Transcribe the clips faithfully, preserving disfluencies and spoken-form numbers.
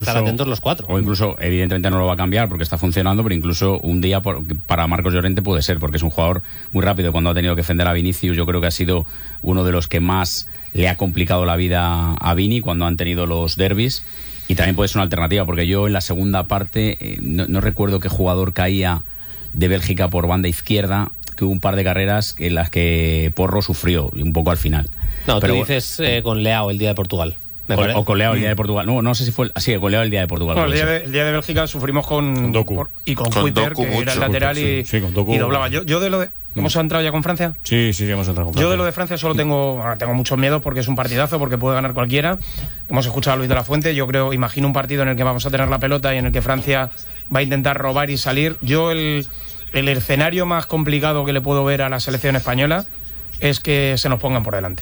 estar atentos los cuatro. O incluso, evidentemente no lo va a cambiar porque está funcionando, pero incluso un día por, para Marcos Llorente puede ser, porque es un jugador muy rápido. Cuando ha tenido que defender a Vinicius, yo creo que ha sido uno de los que más le ha complicado la vida a Vini cuando han tenido los derbis. Y también puede ser una alternativa, porque yo en la segunda parte, eh, no, no recuerdo qué jugador caía de Bélgica por banda izquierda, que hubo un par de carreras en las que Porro sufrió, un poco al final. No, pero tú dices eh, con Leao el día de Portugal. O, o con Leao el día de Portugal. No, no sé si fue... Sí, con Leao el día de Portugal. No, el, día de, el día de Bélgica sufrimos con, con Doku. Por, y con, con Kuiter, Doku que mucho, era el lateral sí, y, sí, con Doku. y doblaba. Yo, yo de lo de... ¿Hemos entrado ya con Francia? Sí, sí, hemos entrado con Francia. Yo de lo de Francia solo tengo, tengo muchos miedos porque es un partidazo, porque puede ganar cualquiera. Hemos escuchado a Luis de la Fuente. Yo creo, imagino un partido en el que vamos a tener la pelota y en el que Francia va a intentar robar y salir. Yo el, el escenario más complicado que le puedo ver a la selección española es que se nos pongan por delante.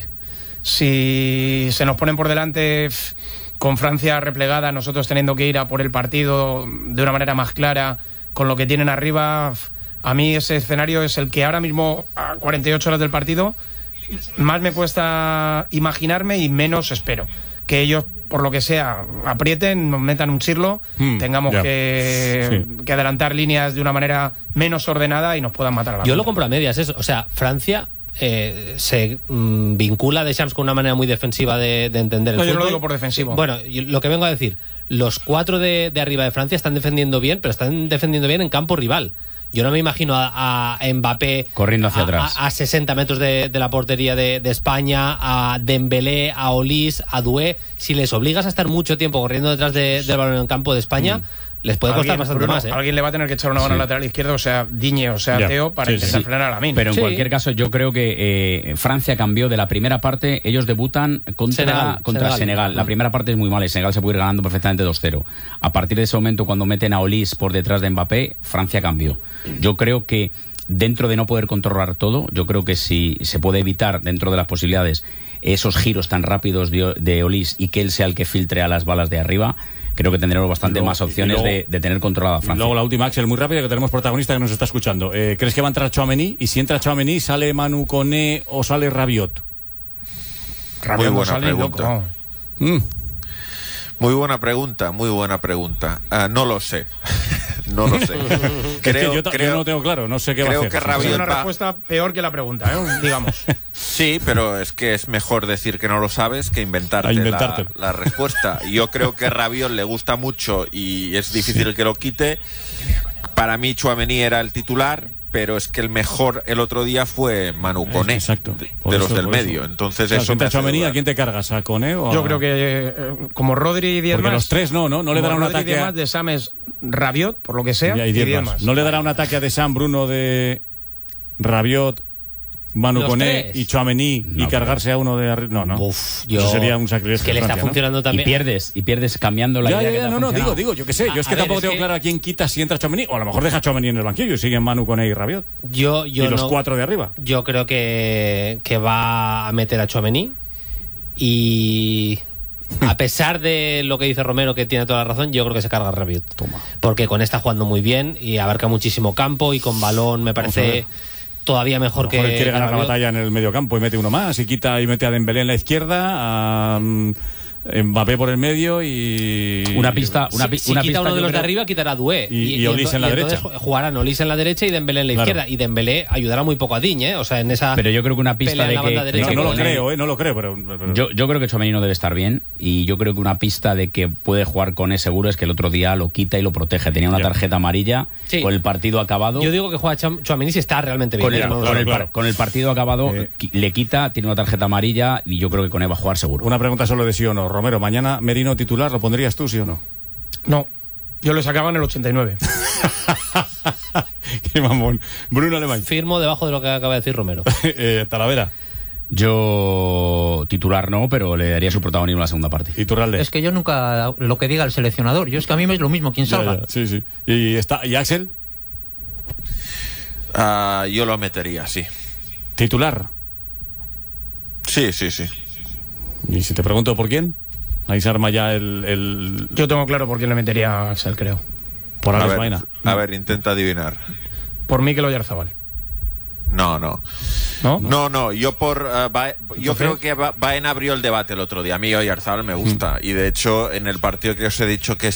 Si se nos ponen por delante con Francia replegada, nosotros teniendo que ir a por el partido de una manera más clara, con lo que tienen arriba, a mí ese escenario es el que ahora mismo, a cuarenta y ocho horas del partido, más me cuesta imaginarme y menos espero. Que ellos, por lo que sea, aprieten, nos metan un chirlo, hmm, tengamos que, sí. que adelantar líneas de una manera menos ordenada y nos puedan matar a la Yo cuenta. lo compro a medias, eso. O sea, Francia eh, se mmm, vincula a Deschamps con una manera muy defensiva de, de entender el no, fútbol. Yo lo digo por defensivo. Bueno, lo que vengo a decir, los cuatro de, de arriba de Francia están defendiendo bien, pero están defendiendo bien en campo rival. Yo no me imagino a, a Mbappé corriendo hacia a, atrás a, a sesenta metros de, de la portería de, de España, a Dembélé, a Olís, a Doué. Si les obligas a estar mucho tiempo corriendo detrás de, del balón en campo de España, mm. les puede costar bastante Bruno, más. ¿eh? Alguien le va a tener que echar una mano sí. al lateral izquierdo, o sea, Diñe, o sea, ya. Teo, para sí, intentar sí. frenar a Lamine. Pero en sí. cualquier caso, yo creo que eh, Francia cambió de la primera parte. Ellos debutan contra Senegal. Contra Senegal. Senegal. La primera parte es muy mala y Senegal se puede ir ganando perfectamente dos cero. A partir de ese momento, cuando meten a Olís por detrás de Mbappé, Francia cambió. Yo creo que dentro de no poder controlar todo, yo creo que si se puede evitar dentro de las posibilidades esos giros tan rápidos de, de Olís y que él sea el que filtre a las balas de arriba, creo que tendremos bastante luego, más opciones luego, de, de tener controlada a Francia. Y luego la última, Axel, muy rápida, que tenemos protagonista que nos está escuchando. Eh, ¿Crees que va a entrar Tchouaméni? Y si entra Tchouaméni, ¿sale Manu Koné o sale Rabiot? Rabiot muy buena no sale pregunta. Mm. Muy buena pregunta, muy buena pregunta. Uh, no lo sé. No lo sé. creo, es que yo, creo, yo no lo tengo claro, no sé qué creo va a hacer. Que Rabiot es una va... respuesta peor que la pregunta, ¿eh? Digamos. Sí, pero es que es mejor decir que no lo sabes que inventarte, inventarte. La, la respuesta. Yo creo que Rabiot le gusta mucho y es difícil sí. que lo quite. Para mí Tchouaméni era el titular, pero es que el mejor el otro día fue Manu Koné, exacto, de, de los del medio. Entonces claro, eso me Tchouaméni, ¿a quién te cargas? ¿A Koné o a... Yo creo que eh, como Rodri y diez Porque más. los tres no, ¿no? No le dará un Rodri ataque. Y más de Sam es Rabiot, por lo que sea. Y diez más. No le dará un ataque a de Sam, Bruno, de Rabiot, Manu Koné y Tchouaméni no, y cargarse a uno de arriba. No, no. Uf, yo... Eso sería un sacrilegio. Es que le está Francia, funcionando ¿no? también. Y pierdes, y pierdes cambiando la ya, idea ya, ya, que no, no, digo, digo, yo qué sé. A, yo es que ver, tampoco es tengo que... claro a quién quita si entra Tchouaméni, o a lo mejor deja Tchouaméni en el banquillo y siguen Manu Koné y Rabiot. Yo, yo y los no, cuatro de arriba. Yo creo que, que va a meter a Tchouaméni y... a pesar de lo que dice Romero, que tiene toda la razón, yo creo que se carga Rabiot. Toma. Porque con está jugando muy bien y abarca muchísimo campo y con balón me parece todavía mejor, mejor que... Él quiere ganar Rabiot. la batalla en el medio campo y mete uno más y quita y mete a Dembélé en la izquierda, a Mbappé por el medio y... Una pista... Una, si, si una quita pista uno de los creo... de arriba, quitará a Doué. Y, y, y Olís en la y derecha. Jugarán Olís en la derecha y Dembélé en la claro. izquierda. Y Dembélé ayudará muy poco a Digne, ¿eh? O sea, en esa... Pero yo creo que una pista de que... Derecha, no, no lo Koné, creo, ¿eh? No lo creo, pero... pero... Yo, yo creo que Tchouaméni no debe estar bien y yo creo que una pista de que puede jugar con Koné seguro es que el otro día lo quita y lo protege. Tenía una tarjeta amarilla sí. con el partido acabado. Yo digo que juega Tchouaméni si está realmente bien. Con el, claro, con el, claro. con el partido acabado eh. le quita, tiene una tarjeta amarilla y yo creo que Koné va a jugar seguro. Una pregunta solo de sí o no. Romero, mañana Merino titular, ¿lo pondrías tú, sí o no? No, yo lo sacaba en el ochenta y nueve. Qué mamón. Bruno Alemán. Firmo debajo de lo que acaba de decir Romero. eh, Talavera. Yo titular no, pero le daría su protagonismo en la segunda parte. ¿Y Turralde? Es que yo nunca lo que diga el seleccionador. Yo es que a mí me es lo mismo quien salga. Ya, ya, sí, sí. ¿Y, está, ¿y Axel? Uh, yo lo metería, sí. ¿Titular? Sí, sí, sí. ¿Y si te pregunto por quién? Ahí se arma ya el... el... Yo tengo claro por quién le metería a Axel, creo. Por a Alex ver, Baena. A ver, intenta adivinar. Por Mikel Oyarzabal. No, no. ¿No? No, no, yo por uh, ba yo creo que Baena abrió el debate el otro día. A mí Oyarzabal me gusta. Mm. Y de hecho, en el partido que os he dicho que